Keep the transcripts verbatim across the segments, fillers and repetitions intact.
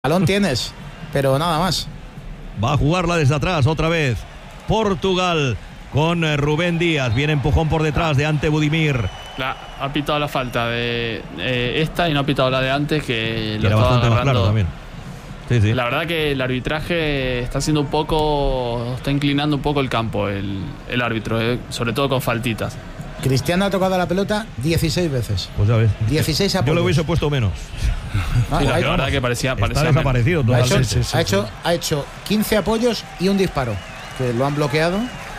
Balón tienes, pero nada más. Va a jugarla desde atrás otra vez Portugal con Rubén Díaz. Viene empujón por detrás de Ante Budimir. La, ha pitado la falta de eh, esta y no ha pitado la de antes, que lo Era estaba bastante más agarrando. claro también. Sí, sí. La verdad que el arbitraje está haciendo un poco, está inclinando un poco el campo el, el árbitro, eh, sobre todo con faltitas. Cristiano ha tocado la pelota dieciséis veces. Pues ya ves. dieciséis apoyos. Yo le hubiese puesto menos. Ah, Sí, la hay- verdad que parecía, Está parecía desaparecido ha, hecho, totalmente. sí, sí, ha, sí. hecho, ha hecho quince apoyos y un disparo. Que lo han bloqueado.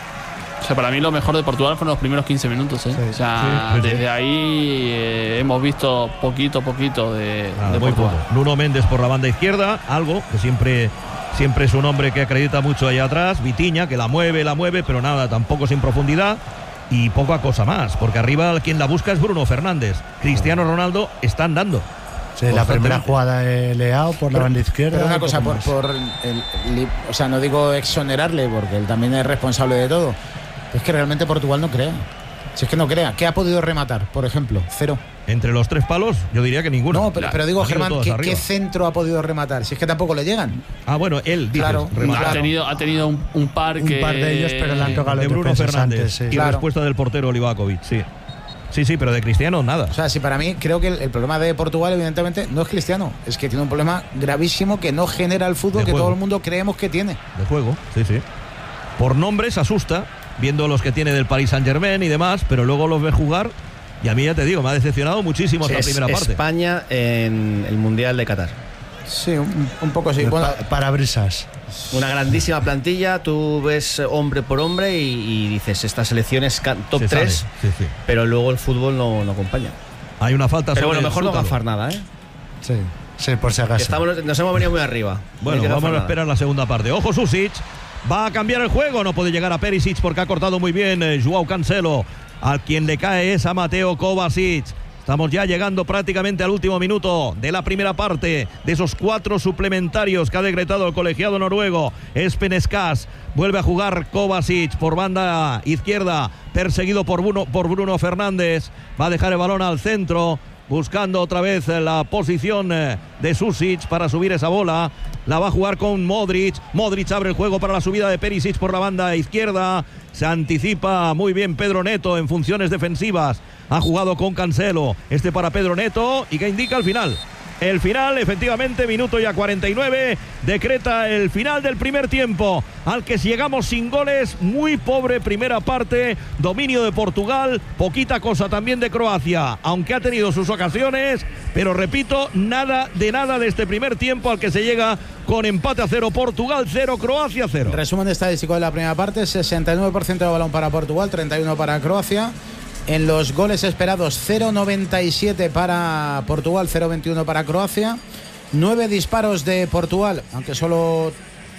O sea, para mí lo mejor de Portugal fueron los primeros quince minutos. ¿eh? Sí, o sea, sí, sí, sí. desde ahí eh, hemos visto poquito, poquito de, Nada, de muy Portugal. poco. Nuno Méndez por la banda izquierda, algo que siempre, siempre es un hombre que acredita mucho allá atrás. Vitinha, que la mueve, la mueve, pero nada, tampoco sin profundidad. Y poca cosa más, porque arriba quien la busca es Bruno Fernández. Cristiano Ronaldo está andando. Sí, la primera jugada de Leao por la banda izquierda. Pero una y cosa, poco por, más. por el, li- o sea, no digo exonerarle, porque él también es responsable de todo. Es que realmente Portugal no crea. Si es que no crea. ¿Qué ha podido rematar, por ejemplo? Cero. Entre los tres palos, yo diría que ninguno. No, pero, pero digo, Han ido Germán, todas ¿qué, arriba. qué centro ha podido rematar? Si es que tampoco le llegan. Ah, bueno, él, dices, Claro, rematar. Ha claro. tenido, ha tenido un, un par Un que. par de ellos, pero le han tocado De los Bruno defensas Fernández antes, sí. y Claro. respuesta del portero Livakovic, sí. Sí, sí, pero de Cristiano nada. O sea, si para mí creo que el, el problema de Portugal, evidentemente, no es Cristiano. Es que tiene un problema gravísimo que no genera el fútbol De que juego. todo el mundo creemos que tiene. De juego, sí, sí. Por nombres asusta, viendo los que tiene del Paris Saint-Germain y demás, pero luego los ve jugar y a mí ya te digo, me ha decepcionado muchísimo hasta Es la primera parte. España en el Mundial de Qatar. Sí, un, un poco sí. Bueno, Pa- parabrisas. Una grandísima plantilla, tú ves hombre por hombre y, y dices, esta selección es ca- top Se tres, sabe, sí, sí. pero luego el fútbol no, no acompaña. Hay una falta Pero sobre bueno, mejor no Zúcalo. gafar nada, ¿eh? Sí, sí, por si Que acaso. estamos, nos hemos venido muy arriba. No Bueno, hay que vamos gafar a nada. esperar la segunda parte. Ojo, Susic va a cambiar el juego. No puede llegar a Perisic porque ha cortado muy bien eh, Joao Cancelo. A quien le cae es a Mateo Kovacic. Estamos ya llegando prácticamente al último minuto de la primera parte de esos cuatro suplementarios que ha decretado el colegiado noruego. Espeneskás vuelve a jugar Kovacic por banda izquierda, perseguido por Bruno, por Bruno Fernández. Va a dejar el balón al centro, buscando otra vez la posición eh, de Susic para subir esa bola. La va a jugar con Modric. Modric abre el juego para la subida de Perisic por la banda izquierda. Se anticipa muy bien Pedro Neto en funciones defensivas. Ha jugado con Cancelo. Este para Pedro Neto. ¿Y qué indica el final? El final, efectivamente, minuto ya cuarenta y nueve, decreta el final del primer tiempo, al que llegamos sin goles. Muy pobre primera parte, dominio de Portugal, poquita cosa también de Croacia, aunque ha tenido sus ocasiones, pero repito, nada de nada de este primer tiempo, al que se llega con empate a cero. Portugal cero, Croacia cero. resumen estadístico de la primera parte: sesenta y nueve por ciento de balón para Portugal, treinta y uno para Croacia. En los goles esperados, cero coma noventa y siete para Portugal, cero coma veintiuno para Croacia. Nueve disparos de Portugal, aunque solo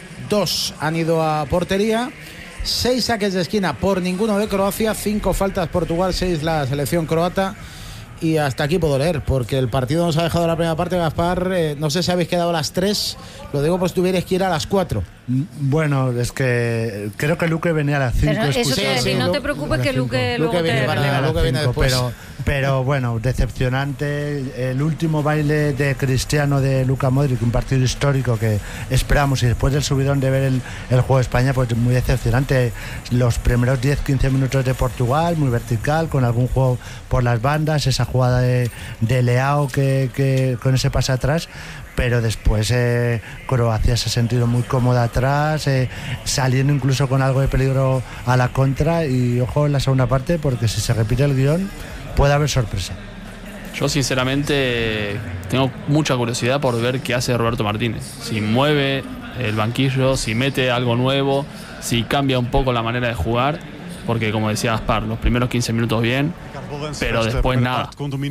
dos han ido a portería. Seis saques de esquina por ninguno de Croacia. Cinco faltas Portugal, seis la selección croata. Y hasta aquí puedo leer, porque el partido nos ha dejado la primera parte, Gaspar. Eh, no sé si habéis quedado a las tres. Lo digo, pues tuvierais que ir a las cuatro. Bueno, es que creo que Luque venía a las cinco. Pero eso escuché- te iba a decir, sí, no Lu- te preocupes a que las Luque cinco. luego Luque viene te para- releva. Luque viene Cinco, después. pero, pero bueno, decepcionante. El último baile de Cristiano de Luka Modric, un partido histórico que esperamos, y después del subidón de ver el, el juego de España, pues muy decepcionante. Los primeros diez quince minutos de Portugal, muy vertical, con algún juego por las bandas, esa jugada de, de Leao que, que con ese pase atrás. Pero después eh, Croacia se ha sentido muy cómoda atrás, eh, saliendo incluso con algo de peligro a la contra. Y ojo en la segunda parte, porque si se repite el guión puede haber sorpresa. Yo sinceramente tengo mucha curiosidad por ver qué hace Roberto Martínez. Si mueve el banquillo, si mete algo nuevo, si cambia un poco la manera de jugar. Porque como decía Gaspar, los primeros quince minutos bien, pero después nada.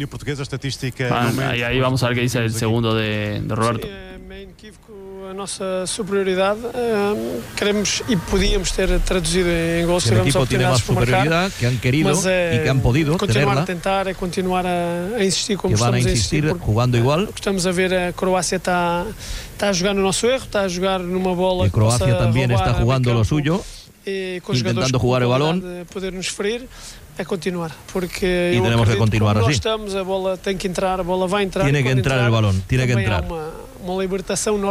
Ah, y ahí vamos a ver qué dice el segundo de, de Roberto. É meio inequívoco a nossa superioridade. Um, queremos e podíamos ter traduzido em gols, El tivemos equipo tiene más oportunidades por marcar. superioridad, que han querido Mas é y que han podido continuar tenerla, a tentar, é continuar a, a insistir como que van a estamos a insistir. insistir porque jugando igual. o que estamos a ver, a Croácia está, está a jogar no nosso erro, está a jogar numa bola Y que possa Croacia también roubar está a jugando meio lo campo suyo, e com intentando jogadores com jugar el qualidade balón. de poder nos ferir. É continuar, porque Y eu tenemos que acredito continuar como así. nós estamos, a bola tem que entrar, a bola vai entrar. Tiene e que quando entrar el balón, tiene que também há entrar. uma, uma libertação normal.